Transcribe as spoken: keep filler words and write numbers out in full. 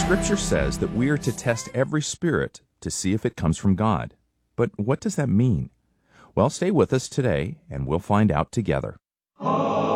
Scripture says that we are to test every spirit to see if it comes from God. But what does that mean? Well, stay with us today, and we'll find out together.